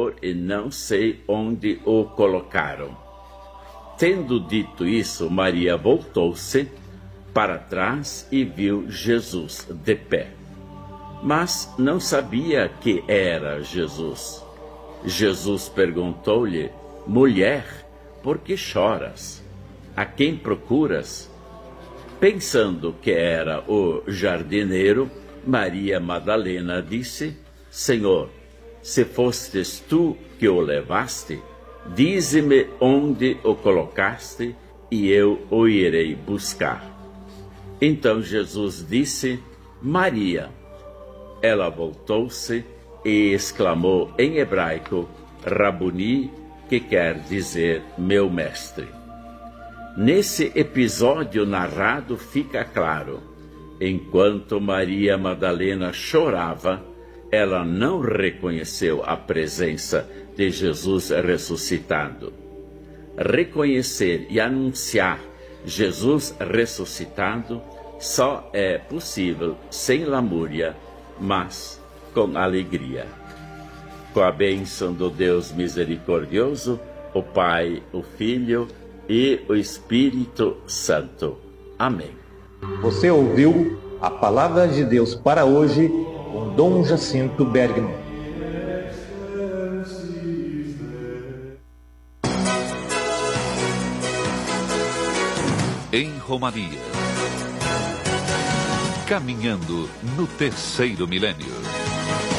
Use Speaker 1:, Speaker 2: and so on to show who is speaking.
Speaker 1: Senhor, e não sei onde o colocaram. Tendo dito isso, Maria voltou-se para trás e viu Jesus de pé. Mas não sabia que era Jesus. Jesus perguntou-lhe: mulher, por que choras? A quem procuras? Pensando que era o jardineiro, Maria Madalena disse: Senhor, se fostes tu que o levaste, dize-me onde o colocaste e eu o irei buscar. Então Jesus disse: Maria. Ela voltou-se e exclamou em hebraico: Rabuni, que quer dizer meu mestre. Nesse episódio narrado fica claro: enquanto Maria Madalena chorava, ela não reconheceu a presença de Jesus ressuscitado. Reconhecer e anunciar Jesus ressuscitado só é possível sem lamúria, mas com alegria. Com a bênção do Deus misericordioso, o Pai, o Filho e o Espírito Santo. Amém.
Speaker 2: Você ouviu a palavra de Deus para hoje com Dom Jacinto Bergman.
Speaker 3: Em Romaria. Caminhando no terceiro milênio.